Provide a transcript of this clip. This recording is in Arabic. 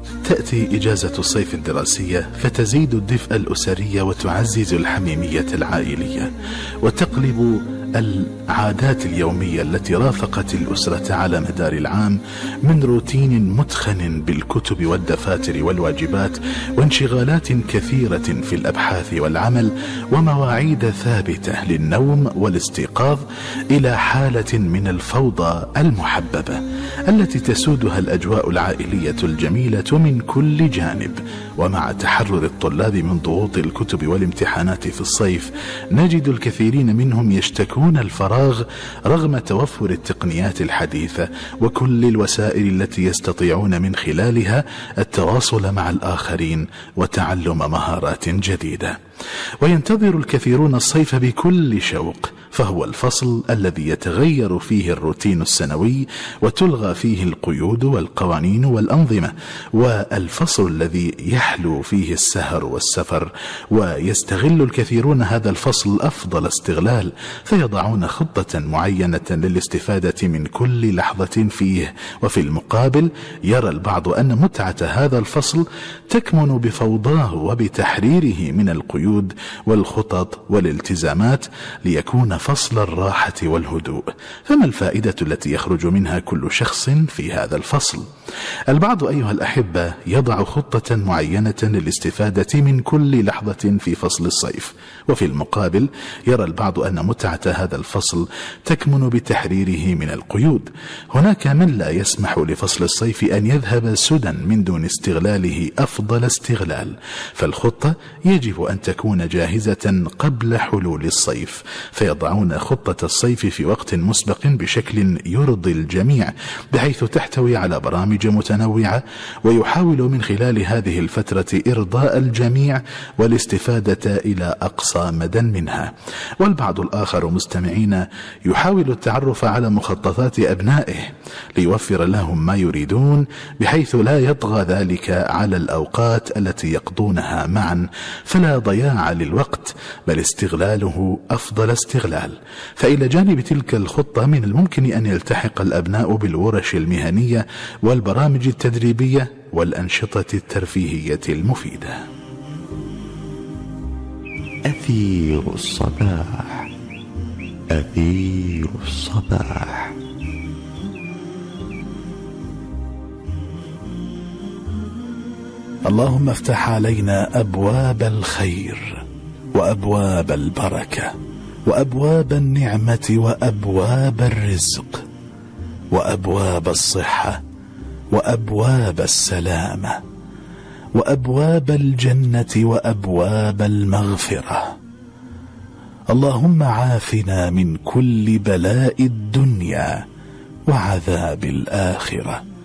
تأتي إجازة الصيف الدراسية فتزيد الدفء الأسري وتعزز الحميمية العائلية، وتقلب العادات اليومية التي رافقت الأسرة على مدار العام من روتين متخن بالكتب والدفاتر والواجبات وانشغالات كثيرة في الأبحاث والعمل ومواعيد ثابتة للنوم والاستيقاظ إلى حالة من الفوضى المحببة التي تسودها الأجواء العائلية الجميلة من كل جانب. ومع تحرر الطلاب من ضغوط الكتب والامتحانات في الصيف نجد الكثيرين منهم يشتكون الفراغ رغم توفر التقنيات الحديثة وكل الوسائل التي يستطيعون من خلالها التواصل مع الآخرين وتعلم مهارات جديدة. وينتظر الكثيرون الصيف بكل شوق، فهو الفصل الذي يتغير فيه الروتين السنوي وتلغى فيه القيود والقوانين والأنظمة، والفصل الذي يحلو فيه السهر والسفر. ويستغل الكثيرون هذا الفصل أفضل استغلال، فيضعون خطة معينة للاستفادة من كل لحظة فيه. وفي المقابل يرى البعض أن متعة هذا الفصل تكمن بفوضاه وبتحريره من القيود والخطط والالتزامات ليكون فصل الراحة والهدوء. فما الفائدة التي يخرج منها كل شخص في هذا الفصل؟ البعض أيها الأحبة يضع خطة معينة للاستفادة من كل لحظة في فصل الصيف، وفي المقابل يرى البعض أن متعة هذا الفصل تكمن بتحريره من القيود. هناك من لا يسمح لفصل الصيف أن يذهب سدى من دون استغلاله أفضل استغلال، فالخطة يجب أن تكون جاهزة قبل حلول الصيف، فيضعون خطة الصيف في وقت مسبق بشكل يرضي الجميع بحيث تحتوي على برامج متنوعة، ويحاول من خلال هذه الفترة إرضاء الجميع والاستفادة إلى أقصى مدى منها. والبعض الآخر مستمعين يحاول التعرف على مخططات أبنائه ليوفر لهم ما يريدون بحيث لا يطغى ذلك على الأوقات التي يقضونها معا، فلا ضياع للوقت بل استغلاله أفضل استغلال. فإلى جانب تلك الخطة من الممكن أن يلتحق الأبناء بالورش المهنية والبرامج التدريبية والأنشطة الترفيهية المفيدة. أثير الصباح، أثير الصباح. اللهم افتح علينا أبواب الخير وأبواب البركة وأبواب النعمة وأبواب الرزق وأبواب الصحة وأبواب السلامة وأبواب الجنة وأبواب المغفرة. اللهم عافنا من كل بلاء الدنيا وعذاب الآخرة.